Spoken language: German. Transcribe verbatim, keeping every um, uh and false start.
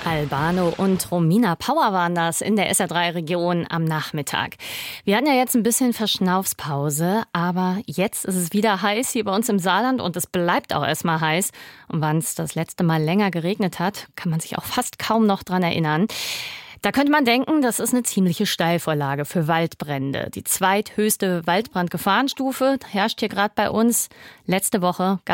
Albano und Romina Power waren das in der S R drei Region am Nachmittag. Wir hatten ja jetzt ein bisschen Verschnaufspause, aber jetzt ist es wieder heiß hier bei uns im Saarland und es bleibt auch erstmal heiß. Und wann es das letzte Mal länger geregnet hat, kann man sich auch fast kaum noch dran erinnern. Da könnte man denken, das ist eine ziemliche Steilvorlage für Waldbrände. Die zweithöchste Waldbrandgefahrenstufe herrscht hier gerade bei uns. Letzte Woche gab